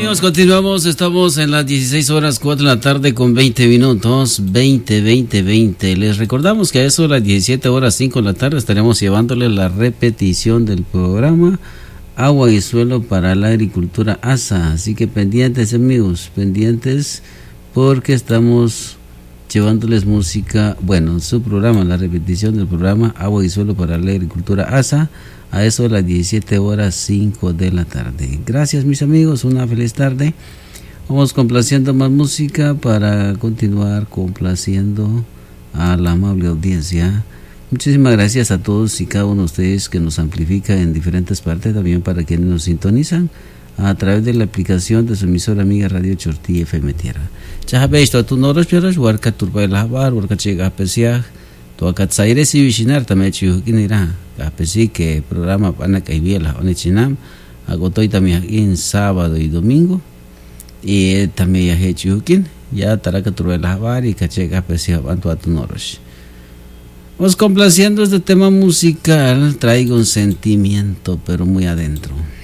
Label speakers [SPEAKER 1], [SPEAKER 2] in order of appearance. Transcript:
[SPEAKER 1] amigos, continuamos. Estamos en las 16 horas 4 de la tarde con 20 minutos. 20. Les recordamos que a eso de las 17 horas 5 de la tarde estaremos llevándoles la repetición del programa Agua y Suelo para la Agricultura ASA. Así que pendientes, amigos, pendientes, porque estamos llevándoles música, bueno, su programa, la repetición del programa Agua y Suelo para la Agricultura ASA, a eso de las 17 horas 5 de la tarde. Gracias, mis amigos, una feliz tarde. Vamos complaciendo más música para continuar complaciendo a la amable audiencia. Muchísimas gracias a todos y cada uno de ustedes que nos amplifica en diferentes partes, también para quienes nos sintonizan a través de la aplicación de su emisora amiga Radio Chortí FM Tierra. Chahabe esto tu noros pieras warka turba el habar warka chega pesia to akatsaire si vishinar también chiukinira apesi que programa pana kaibiela onechinam agotoy también en sábado y domingo y también ya he chiukin ya taraka turba el habar y kachega pesia bantu a tu noros. Vamos complaciendo este tema musical, traigo un sentimiento pero muy adentro.